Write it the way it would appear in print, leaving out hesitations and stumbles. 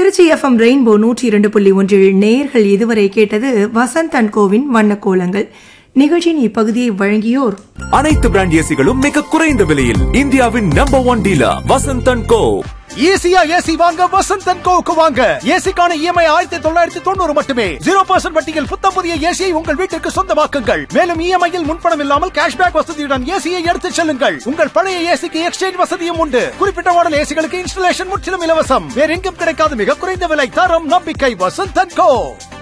Trichy FM rainbow 102.1 நேயர்கள் இதுவரை கேட்டது வசந்த் அண்ட் கோவின் வண்ணக்கோலங்கள் நிகழ்ச்சியின் இப்பகுதியை வழங்கியோர் அனைத்து பிராண்ட் ஏசிகளும் மிக குறைந்த விலையில் இந்தியாவின் நம்பர் 1 டீலர் வசந்த் அண்ட் கோ. ஈஸியா ஏசி வாங்க வசந்த் அண்ட் கோவுக்கு வாங்க. ஏசிக்கான இஎம்ஐ 1990 மட்டுமே. 0% வட்டியில் புத்தம் புதிய ஏசியை உங்கள் வீட்டிற்கு சொந்தமாக்குங்கள். மேலும் இஎம்ஐயில் முன்பணம் இல்லாமல் கேஷ்பேக் வசதியுடன் ஏசியை எடுத்துச் செல்லுங்கள். உங்கள் பழைய ஏசிக்கு எக்ஸ்சேஞ்ச் வசதியும் உண்டு. குறிப்பிட்ட மாடல் ஏசிகளுக்கு இன்ஸ்டலேஷன் முற்றிலும் இலவசம். வேற எங்கும் கிடைக்காத மிக குறைந்த விலை, தரம், நம்பிக்கை. வசந்த் அண்ட் கோ.